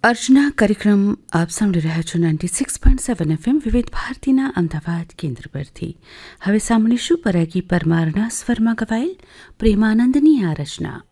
અર્ચના કાર્યક્રમ આપ સાંભળી રહ્યા છો 96.7 FM વિવિધ ભારતીના અમદાવાદ કેન્દ્ર પરથી. હવે સાંભળીશું પરાગી પરમારના સ્વરમાં ગવાયેલ પ્રેમાનંદની આ રચના.